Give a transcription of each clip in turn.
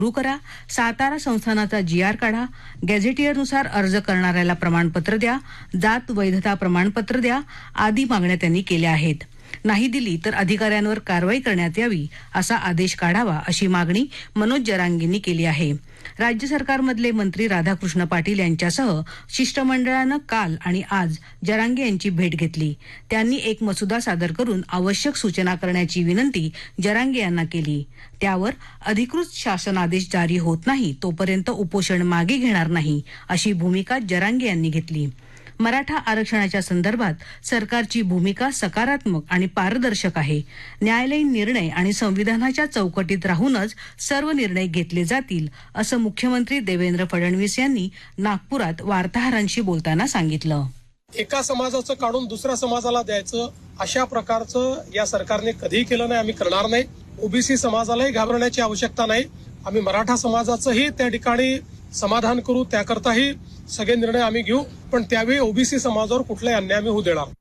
सुरू करा, सातारा संस्थानाचा GR काढा, गॅझेटियरनुसार अर्ज करणाऱ्याला प्रमाणपत्र द्या, जात वैधता प्रमाणपत्र द्या आदी मागण्या त्यांनी केल्या आहेत. नाही दिली तर अधिकाऱ्यांवर कारवाई करण्यात यावी असा आदेश काढावा अशी मागणी मनोज जरांगेंनी केली आहे. राज्य सरकारमधले मंत्री राधाकृष्ण पाटील यांच्यासह शिष्टमंडळानं काल आणि आज जरांगे यांची भेट घेतली. त्यांनी एक मसुदा सादर करून आवश्यक सूचना करण्याची विनंती जरांगे यांना केली. त्यावर अधिकृत शासनादेश जारी होत नाही तोपर्यंत उपोषण मागे घेणार नाही अशी भूमिका जरांगे यांनी घेतली. मराठा आरक्षणाच्या संदर्भात सरकारची भूमिका सकारात्मक आणि पारदर्शक आहे. न्यायालयीन निर्णय आणि संविधानाच्या चौकटीत राहूनच सर्व निर्णय घेतले जातील असं मुख्यमंत्री देवेंद्र फडणवीस यांनी नागपुरात वार्ताहरांशी बोलताना सांगितलं. एका समाजाचं काढून दुसऱ्या समाजाला द्यायचं अशा प्रकारचं या सरकारने कधीही केलं नाही, आम्ही करणार नाही. ओबीसी समाजालाही घाबरण्याची आवश्यकता नाही. आम्ही मराठा समाजाचंही त्या ठिकाणी समाधान करू, त्याकरताही सगळे निर्णय आम्ही घेऊ, पण त्यावेळी ओबीसी समाजावर कुठलाही अन्याय आम्ही होऊ देणार.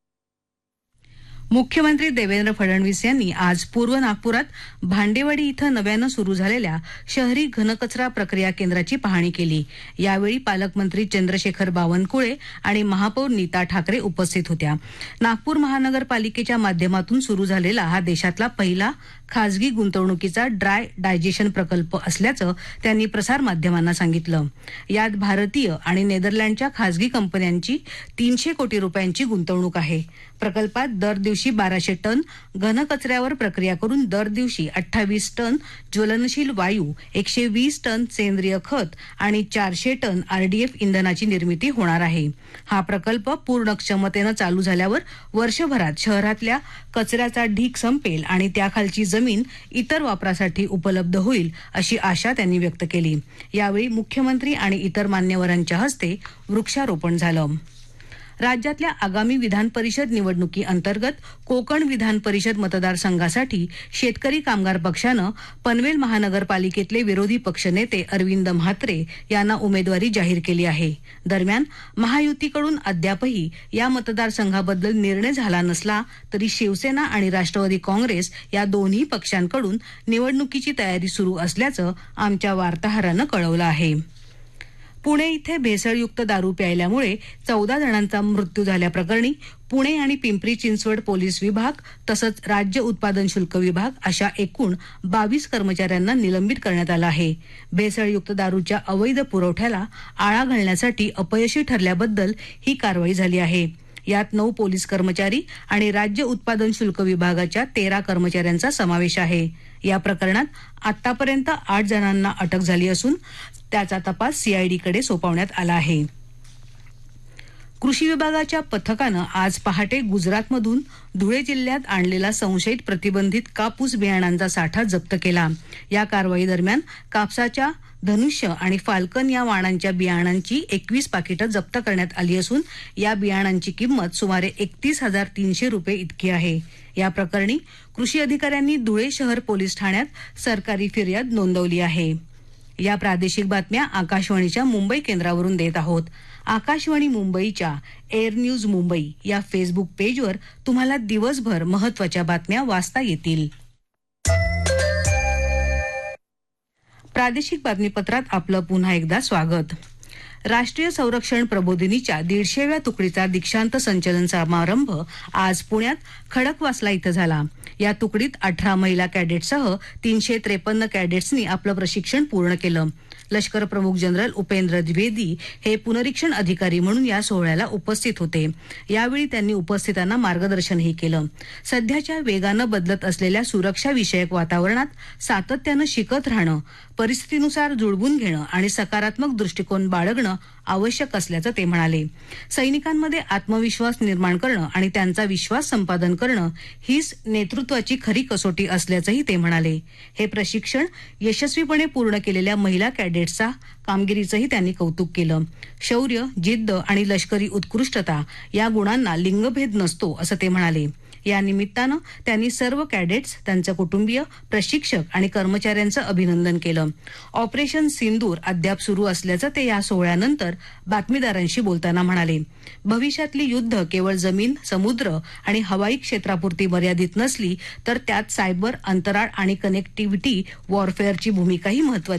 मुख्यमंत्री देवेंद्र फडणवीस यांनी आज पूर्व नागपुरात भांडेवाडी इथं नव्यानं सुरू झालेल्या शहरी घनकचरा प्रक्रिया केंद्राची पाहणी केली. यावेळी पालकमंत्री चंद्रशेखर बावनकुळे आणि महापौर नीता ठाकरे उपस्थित होत्या. नागपूर महानगरपालिकेच्या माध्यमातून सुरू झालेला हा देशातला पहिला खासगी गुंतवणुकीचा ड्राय डायजेशन प्रकल्प असल्याचं त्यांनी प्रसारमाध्यमांना सांगितलं. यात भारतीय आणि नेदरलँडच्या खासगी कंपन्यांची 300 कोटी रुपयांची गुंतवणूक आहे. प्रकल्पात दर दिवशी 1200 टन घनकचऱ्यावर प्रक्रिया करून दर दिवशी 28 टन ज्वलनशील वायू, 120 टन सेंद्रिय खत आणि 400 टन RDF इंधनाची निर्मिती होणार आहे. हा प्रकल्प पूर्ण क्षमतेनं चालू झाल्यावर वर्षभरात शहरातल्या कचऱ्याचा ढीग संपेल आणि त्याखालची जमीन इतर वापरासाठी उपलब्ध होईल अशी आशा त्यांनी व्यक्त केली. यावेळी मुख्यमंत्री आणि इतर मान्यवरांच्या हस्ते वृक्षारोपण झालं. राज्यातल्या आगामी विधान परिषद निवडणुकीअंतर्गत कोकण विधान परिषद मतदारसंघासाठी शेतकरी कामगार पक्षानं पनवेल महानगरपालिकेतले विरोधी पक्षनेते अरविंद म्हात्रे यांना उमेदवारी जाहीर केली आहे. दरम्यान महायुतीकडून अद्यापही या मतदारसंघाबद्दल निर्णय झाला नसला तरी शिवसेना आणि राष्ट्रवादी काँग्रेस या दोन्ही पक्षांकडून निवडणुकीची तयारी सुरू असल्याचं आमच्या वार्ताहरानं कळवलं आहे. पुणे इथे भेसळयुक्त दारू प्यायल्यामुळे 14 जणांचा मृत्यू झाल्याप्रकरणी पुणे आणि पिंपरी चिंचवड पोलीस विभाग तसंच राज्य उत्पादन शुल्क विभाग अशा एकूण 22 कर्मचाऱ्यांना निलंबित करण्यात आलं आहे. भेसळयुक्त दारूच्या अवैध पुरवठ्याला आळा घालण्यासाठी अपयशी ठरल्याबद्दल ही कारवाई झाली आहे. यात 9 पोलीस कर्मचारी आणि राज्य उत्पादन शुल्क विभागाच्या 13 कर्मचाऱ्यांचा समावेश आहे. या प्रकरणात आतापर्यंत 8 जणांना अटक झाली असून त्याचा तपास CIDकडे सोपवण्यात आला आहे. कृषी विभागाच्या पथकानं आज पहाटे गुजरातमधून धुळे जिल्ह्यात आणलेला संशयित प्रतिबंधित कापूस बियाणांचा साठा जप्त केला. या कारवाई दरम्यान कापसाच्या धनुष्य आणि फाल्कन या वाणांच्या बियाणांची 21 पाकिटं जप्त करण्यात आली असून या बियाणांची किंमत सुमारे 31,300 रुपये इतकी आहे. या प्रकरणी कृषी अधिकाऱ्यांनी धुळे शहर पोलीस ठाण्यात सरकारी फिर्याद नोंदवली आहे. या प्रादेशिक बातम्या आकाशवाणीच्या मुंबई केंद्रावरून देत आहोत. आकाशवाणी मुंबईच्या एअर न्यूज मुंबई या फेसबुक पेजवर तुम्हाला दिवसभर महत्त्वाच्या बातम्या वाचता येतील. प्रादेशिक बातमीपत्रात आपलं पुन्हा एकदा स्वागत. राष्ट्रीय संरक्षण प्रबोधिनीच्या 150व्या तुकडीचा दीक्षांत संचलन समारंभ आज पुण्यात खडकवासला इथं झाला. या तुकडीत 18 महिला कॅडेट्ससह 353 कॅडेट्सनी आपलं प्रशिक्षण पूर्ण केलं. लष्कर प्रमुख जनरल उपेंद्र द्विवेदी हे पुनरीक्षण अधिकारी म्हणून या सोहळ्याला उपस्थित होते. यावेळी त्यांनी उपस्थितांना मार्गदर्शनही केलं. सध्याच्या वेगानं बदलत असलेल्या सुरक्षा विषयक वातावरणात सातत्यानं शिकत राहणं, परिस्थितीनुसार जुळवून घेणं आणि सकारात्मक दृष्टिकोन बाळगणं आवश्यक असल्याचं ते म्हणाले. सैनिकांमध्ये आत्मविश्वास निर्माण करणं आणि त्यांचा विश्वास संपादन करणं हीच नेतृत्वाची खरी कसोटी असल्याचंही ते म्हणाले. हे प्रशिक्षण यशस्वीपणे पूर्ण केलेल्या महिला कॅडेट्सचा कामगिरीचंही त्यांनी कौतुक केलं. शौर्य, जिद्द आणि लष्करी उत्कृष्टता या गुणांना लिंगभेद नसतो असं ते म्हणाले. या निमित्तानं त्यांनी सर्व कॅडेट्स, त्यांचे कुटुंबीय, प्रशिक्षक आणि कर्मचाऱ्यांचं अभिनंदन केलं. ऑपरेशन सिंदूर अद्याप सुरू असल्याचं ते या सोहळ्यानंतर बातमीदारांशी बोलताना म्हणाले. भविष्यातली युद्ध केवळ जमीन, समुद्र आणि हवाई क्षेत्रापुरती मर्यादित नसली तर त्यात सायबर, अंतराळ आणि कनेक्टिव्हिटी वॉरफेअरची भूमिकाही महत्त्वाची